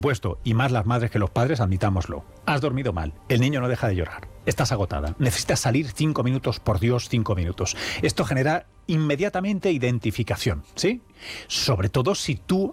Puesto, y más las madres que los padres, admitámoslo. Has dormido mal, el niño no deja de llorar, estás agotada, necesitas salir 5 minutos, por Dios, 5 minutos. Esto genera inmediatamente identificación, ¿sí? Sobre todo si tú